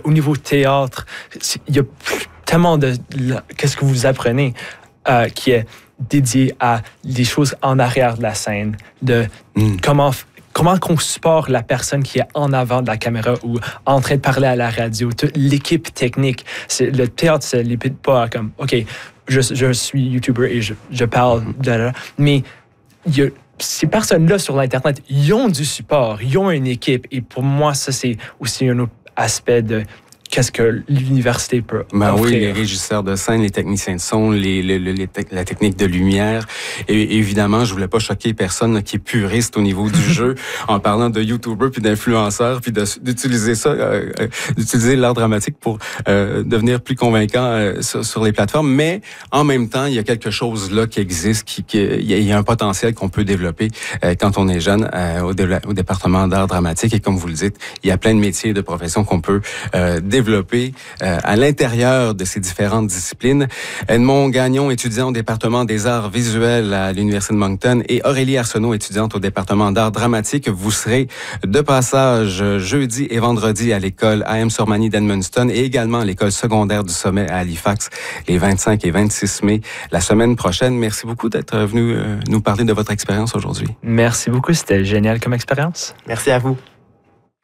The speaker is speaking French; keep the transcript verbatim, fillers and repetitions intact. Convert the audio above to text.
au niveau théâtre, il y a tellement de... Qu'est-ce que vous apprenez euh, qui est dédié à des choses en arrière de la scène, de mm. comment... Comment qu'on supporte la personne qui est en avant de la caméra ou en train de parler à la radio, toute l'équipe technique. C'est, le théâtre, ça ne limite pas comme, OK, je, je suis YouTuber et je, je parle, de là, mais il y a, ces personnes-là sur l'Internet, ils ont du support, ils ont une équipe. Et pour moi, ça, c'est aussi un autre aspect de qu'est-ce que l'université peut ben offrir. Oui, les régisseurs de scène, les techniciens de son, les, les, les, la technique de lumière. Et évidemment, je voulais pas choquer personne là, qui est puriste au niveau du jeu en parlant de YouTubers puis d'influenceurs puis de, d'utiliser ça, euh, d'utiliser l'art dramatique pour euh, devenir plus convaincant euh, sur, sur les plateformes. Mais en même temps, il y a quelque chose là qui existe, qui, qui il y a un potentiel qu'on peut développer euh, quand on est jeune euh, au, au département d'art dramatique. Et comme vous le dites, il y a plein de métiers et de professions qu'on peut euh, développer développer euh, à l'intérieur de ces différentes disciplines. Edmond Gagnon, étudiant au département des arts visuels à l'Université de Moncton, et Aurélie Arsenault, étudiante au département d'art dramatique. Vous serez de passage jeudi et vendredi à l'école A M Sormani d'Edmundston et également à l'école secondaire du Sommet à Halifax les vingt-cinq et vingt-six mai la semaine prochaine. Merci beaucoup d'être venu euh, nous parler de votre expérience aujourd'hui. Merci beaucoup, c'était génial comme expérience. Merci à vous.